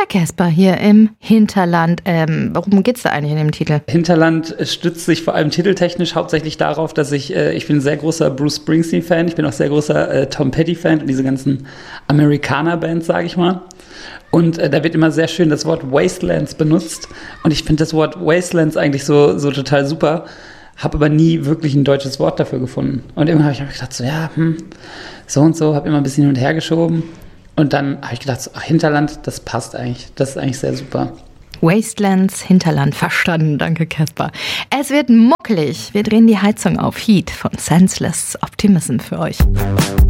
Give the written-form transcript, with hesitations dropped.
der Casper hier im Hinterland. Worum geht's da eigentlich in dem Titel? Hinterland stützt sich vor allem titeltechnisch hauptsächlich darauf, dass ich bin ein sehr großer Bruce Springsteen-Fan, ich bin auch sehr großer Tom Petty-Fan und diese ganzen Amerikaner-Bands, sage ich mal. Und da wird immer sehr schön das Wort Wastelands benutzt. Und ich finde das Wort Wastelands eigentlich so total super. Habe aber nie wirklich ein deutsches Wort dafür gefunden. Und immer habe ich gedacht, so und so, habe immer ein bisschen hin und her geschoben. Und dann habe ich gedacht, Hinterland, das passt eigentlich. Das ist eigentlich sehr super. Wastelands, Hinterland, verstanden. Danke, Casper. Es wird muckelig. Wir drehen die Heizung auf. Heat von Senseless Optimism für euch.